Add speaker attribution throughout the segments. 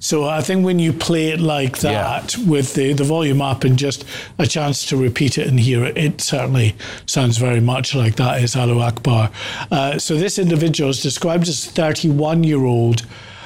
Speaker 1: So I think when you play it like that, with the volume up and just a chance to repeat it and hear it, it certainly sounds very much like that is Allahu Akbar. So this individual is described as a 31-year-old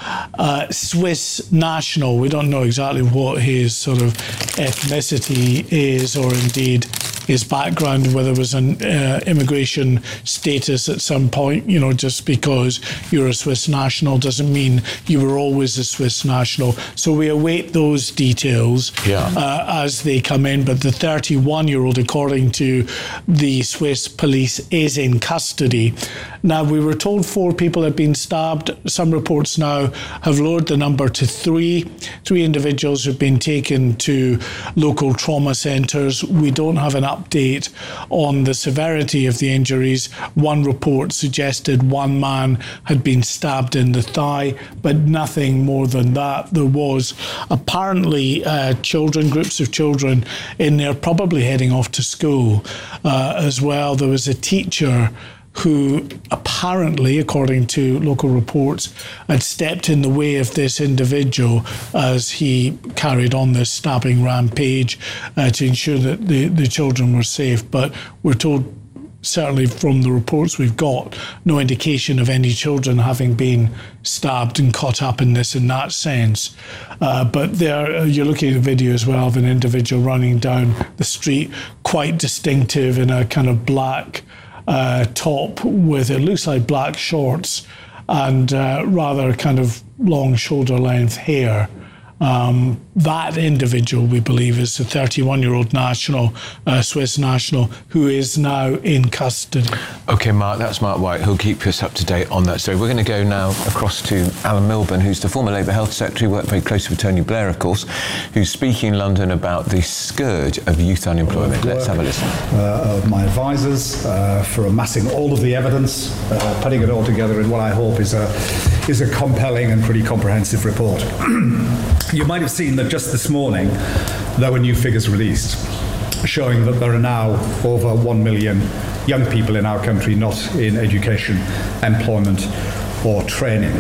Speaker 1: Swiss national. We don't know exactly what his sort of ethnicity is, or indeed his background, whether it was an immigration status at some point. You know, just because you're a Swiss national doesn't mean you were always a Swiss national. So we await those details as they come in. But the 31-year-old, according to the Swiss police, is in custody. Now, we were told 4 people had been stabbed. Some reports now have lowered the number to 3. 3 individuals have been taken to local trauma centres. We don't have an update on the severity of the injuries. One report suggested one man had been stabbed in the thigh, but nothing more than that. There was apparently groups of children in there, probably heading off to school as well. There was a teacher who apparently, according to local reports, had stepped in the way of this individual as he carried on this stabbing rampage to ensure that the children were safe. But we're told, certainly from the reports we've got, no indication of any children having been stabbed and caught up in this in that sense. But there, you're looking at a video as well of an individual running down the street, quite distinctive in a kind of black top with, it looks like, black shorts and rather kind of long shoulder length hair. That individual, we believe, is a 31-year-old national, Swiss national, who is now in custody.
Speaker 2: OK, Mark, that's Mark White, who'll keep us up to date on that story. We're going to go now across to Alan Milburn, who's the former Labour Health Secretary, worked very closely with Tony Blair, of course, who's speaking in London about the scourge of youth unemployment. Let's have a listen.
Speaker 3: Of my advisors for amassing all of the evidence, putting it all together in what I hope is a compelling and pretty comprehensive report. You might have seen that just this morning there were new figures released showing that there are now over 1 million young people in our country not in education, employment or training.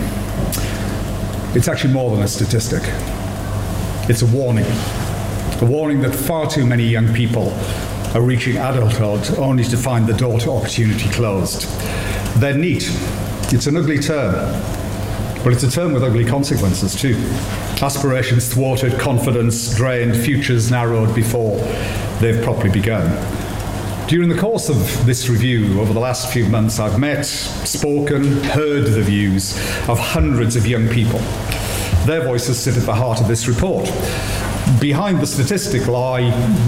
Speaker 3: It's actually more than a statistic. It's a warning that far too many young people are reaching adulthood only to find the door to opportunity closed. They're NEET. It's an ugly term, but it's a term with ugly consequences too. Aspirations thwarted, confidence drained, futures narrowed before they've properly begun. During the course of this review over the last few months, I've met, spoken, heard the views of hundreds of young people. Their voices sit at the heart of this report. Behind the statistic lie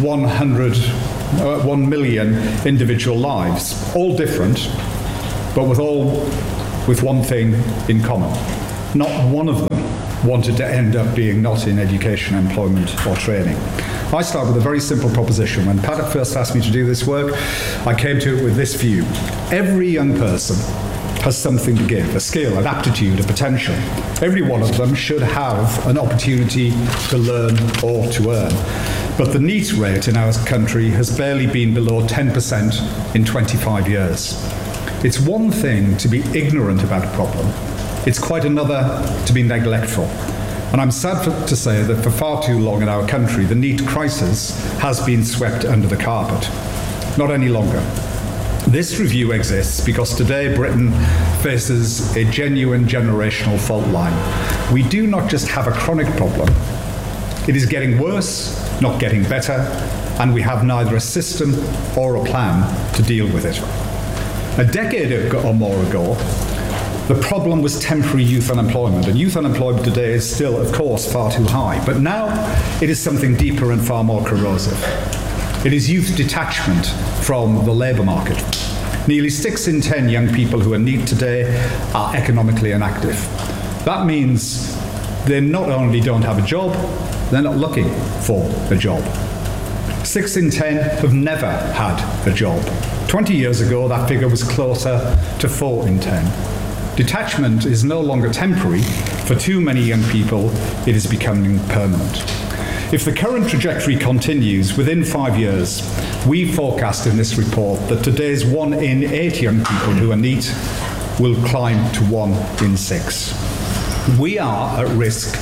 Speaker 3: 1 million individual lives, all different, but with one thing in common. Not one of them wanted to end up being not in education, employment or training. I start with a very simple proposition. When Pat first asked me to do this work, I came to it with this view. Every young person has something to give, a skill, an aptitude, a potential. Every one of them should have an opportunity to learn or to earn. But the NEET rate in our country has barely been below 10% in 25 years. It's one thing to be ignorant about a problem. It's quite another to be neglectful. And I'm sad to say that for far too long in our country, the NEET crisis has been swept under the carpet. Not any longer. This review exists because today Britain faces a genuine generational fault line. We do not just have a chronic problem. It is getting worse, not getting better, and we have neither a system or a plan to deal with it. A decade or more ago, the problem was temporary youth unemployment, and youth unemployment today is still, of course, far too high. But now it is something deeper and far more corrosive. It is youth detachment from the labour market. Nearly 6 in 10 young people who are NEET today are economically inactive. That means they not only don't have a job, they're not looking for a job. 6 in 10 have never had a job. 20 years ago, that figure was closer to 4 in 10. Detachment is no longer temporary. For too many young people, it is becoming permanent. If the current trajectory continues, within 5 years, we forecast in this report that today's 1 in 8 young people who are NEET will climb to 1 in 6. We are at risk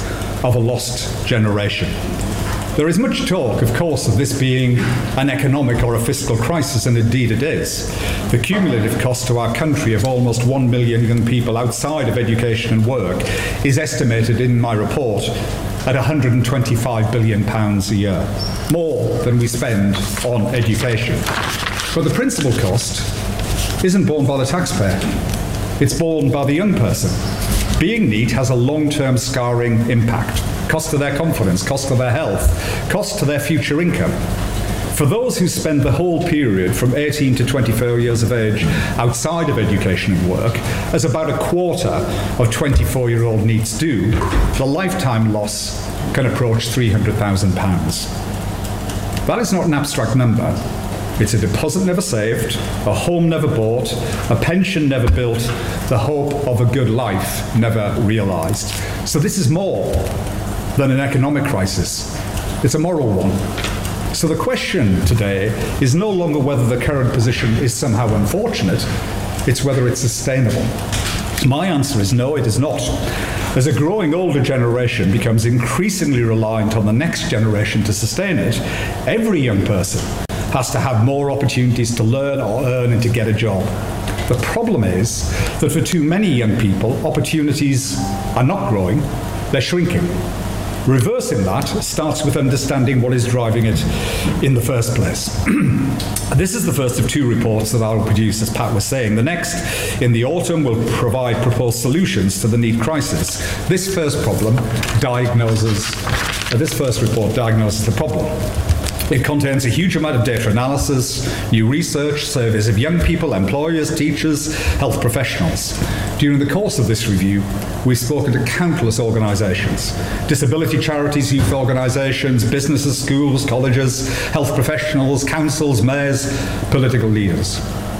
Speaker 3: of a lost generation. There is much talk, of course, of this being an economic or a fiscal crisis, and indeed it is. The cumulative cost to our country of almost 1 million young people outside of education and work is estimated in my report at £125 billion a year, more than we spend on education. But the principal cost isn't borne by the taxpayer. It's borne by the young person. Being NEET has a long-term scarring impact. Cost to their confidence, cost to their health, cost to their future income. For those who spend the whole period from 18 to 24 years of age outside of education and work, as about a quarter of 24-year-old NEETs do, the lifetime loss can approach £300,000. That is not an abstract number. It's a deposit never saved, a home never bought, a pension never built, the hope of a good life never realised. So this is more than an economic crisis. It's a moral one. So the question today is no longer whether the current position is somehow unfortunate, it's whether it's sustainable. My answer is no, it is not. As a growing older generation becomes increasingly reliant on the next generation to sustain it, every young person has to have more opportunities to learn or earn and to get a job. The problem is that for too many young people, opportunities are not growing, they're shrinking. Reversing that starts with understanding what is driving it in the first place. This is the first of two reports that I will produce, as Pat was saying. The next, in the autumn, will provide proposed solutions to the NEET crisis. This first report diagnoses the problem. It contains a huge amount of data analysis, new research, surveys of young people, employers, teachers, health professionals. During the course of this review, we've spoken to countless organisations, disability charities, youth organisations, businesses, schools, colleges, health professionals, councils, mayors, political leaders.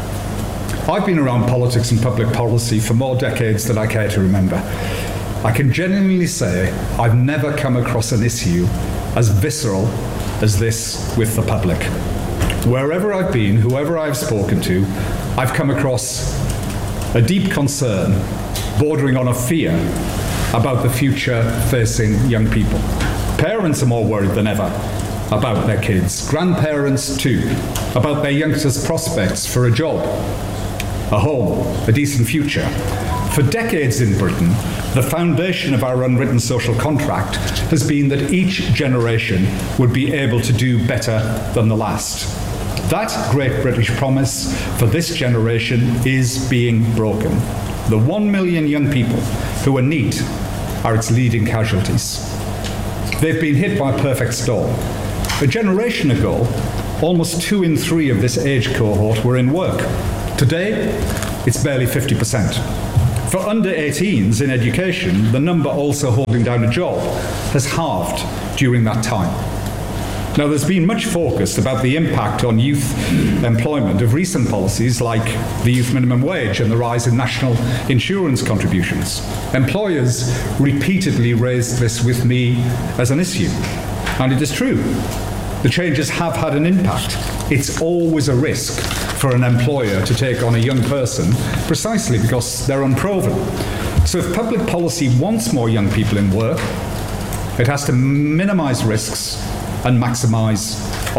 Speaker 3: I've been around politics and public policy for more decades than I care to remember. I can genuinely say I've never come across an issue as visceral as this with the public. Wherever I've been, whoever I've spoken to, I've come across a deep concern, bordering on a fear, about the future facing young people. Parents are more worried than ever about their kids. Grandparents too, about their youngsters' prospects for a job, a home, a decent future. For decades in Britain, the foundation of our unwritten social contract has been that each generation would be able to do better than the last. That great British promise for this generation is being broken. The 1 million young people who are NEET are its leading casualties. They've been hit by a perfect storm. A generation ago, almost 2 in 3 of this age cohort were in work. Today, it's barely 50%. For under 18s in education, the number also holding down a job has halved during that time. Now, there's been much focus about the impact on youth employment of recent policies like the youth minimum wage and the rise in national insurance contributions. Employers repeatedly raised this with me as an issue, and it is true. The changes have had an impact. It's always a risk for an employer to take on a young person precisely because they're unproven. So if public policy wants more young people in work, it has to minimise risks and maximise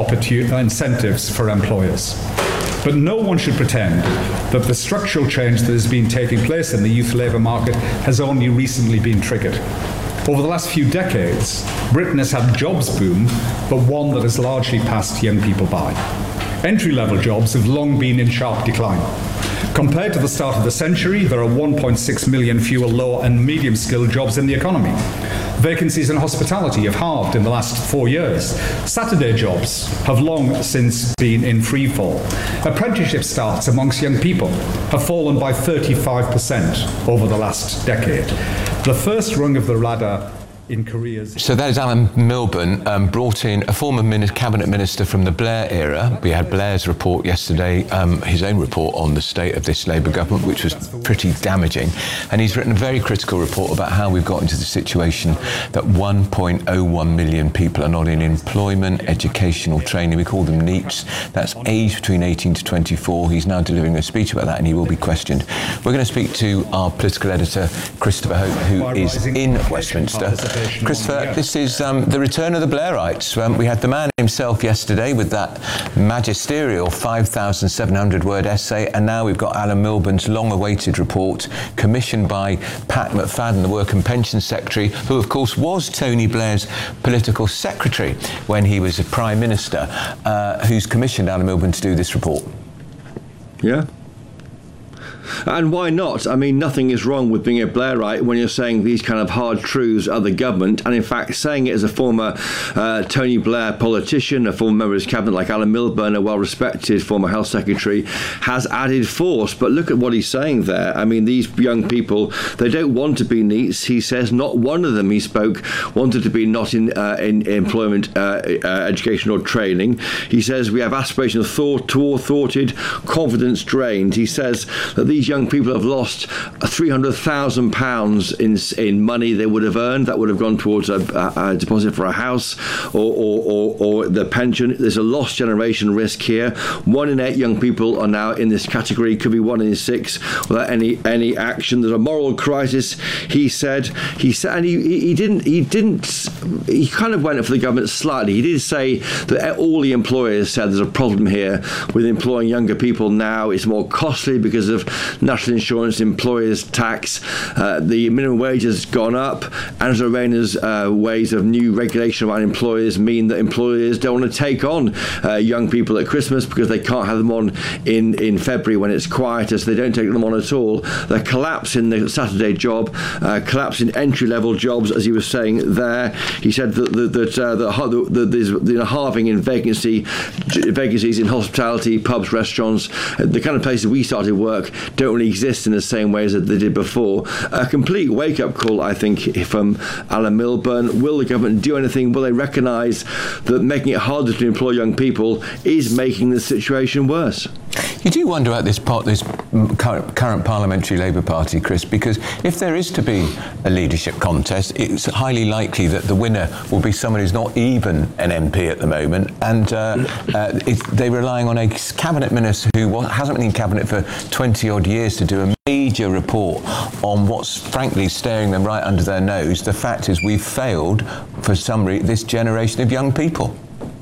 Speaker 3: incentives for employers. But no one should pretend that the structural change that has been taking place in the youth labour market has only recently been triggered. Over the last few decades, Britain has had a jobs boom, but one that has largely passed young people by. Entry-level jobs have long been in sharp decline. Compared to the start of the century, there are 1.6 million fewer low and medium-skilled jobs in the economy. Vacancies in hospitality have halved in the last 4 years. Saturday jobs have long since been in free fall. Apprenticeship starts amongst young people have fallen by 35% over the last decade. The first rung of the ladder in careers.
Speaker 2: So that is Alan Milburn, brought in a former cabinet minister from the Blair era. We had Blair's report yesterday, his own report on the state of this Labour government, which was pretty damaging. And he's written a very critical report about how we've got into the situation that 1.01 million people are not in employment, educational training. We call them NEETs. That's age between 18 to 24. He's now delivering a speech about that and he will be questioned. We're going to speak to our political editor, Christopher Hope, who is in Westminster.
Speaker 3: education.
Speaker 2: Christopher, this is the return of the Blairites. We had the man himself yesterday with that magisterial 5,700-word essay, and now we've got Alan Milburn's long-awaited report, commissioned by Pat McFadden, the Work and Pensions Secretary, who, of course, was Tony Blair's political secretary when he was a Prime Minister, who's commissioned Alan Milburn to do this report.
Speaker 4: Yeah. And why not? I mean, nothing is wrong with being a Blairite when you're saying these kind of hard truths of the government. And in fact, saying it as a former Tony Blair politician, a former member of his cabinet like Alan Milburn, a well-respected former health secretary, has added force. But look at what he's saying there. I mean, these young people, they don't want to be NEETs. He says not one of them, he spoke, wanted to be not in employment, education or training. He says we have aspirations thwarted, confidence drained. He says that these young people have lost £300,000 in money they would have earned that would have gone towards a deposit for a house or the pension. There's a lost generation risk here. 1 in 8 young people are now in this category. Could be 1 in 6 without any action. There's a moral crisis. He said, and he kind of went for the government slightly. He did say that all the employers said there's a problem here with employing younger people now. It's more costly because of national insurance, employers' tax. The minimum wage has gone up. Angela Rayner's ways of new regulation around employers mean that employers don't want to take on young people at Christmas because they can't have them on in February when it's quieter, so they don't take them on at all. The collapse in the Saturday job, collapse in entry-level jobs, as he was saying there. He said that there's a halving in vacancies in hospitality, pubs, restaurants, the kind of places we started work don't really exist in the same way as they did before. A complete wake-up call, I think, from Alan Milburn. Will the government do anything? Will they recognise that making it harder to employ young people is making the situation worse?
Speaker 2: You do wonder about this current parliamentary Labour Party, Chris, because if there is to be a leadership contest, it's highly likely that the winner will be someone who's not even an MP at the moment, and they're relying on a cabinet minister who hasn't been in cabinet for 20-odd years to do a major report on what's frankly staring them right under their nose. The fact is we've failed, for some reason, this generation of young people.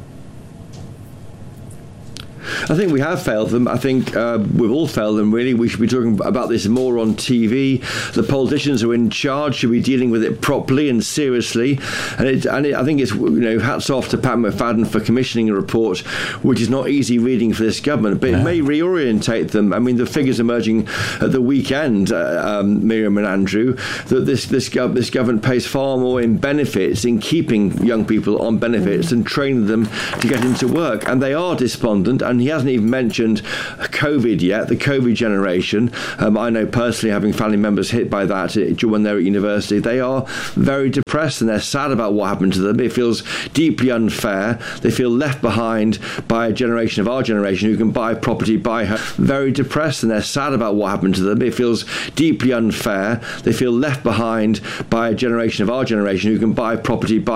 Speaker 4: I think we have failed them. I think we've all failed them, really. We should be talking about this more on TV. The politicians who are in charge should be dealing with it properly and seriously. I think it's, hats off to Pat McFadden for commissioning a report, which is not easy reading for this government, but it may reorientate them. I mean, the figures emerging at the weekend, Miriam and Andrew, that this government pays far more in benefits, in keeping young people on benefits and training them to get into work. And they are despondent, and he hasn't even mentioned COVID yet, the COVID generation. I know personally, having family members hit by that when they're at university, they are very depressed and they're sad about what happened to them. It feels deeply unfair. They feel left behind by a generation of our generation who can buy property, buy home. Very depressed and they're sad about what happened to them. It feels deeply unfair. They feel left behind by a generation of our generation who can buy property, buy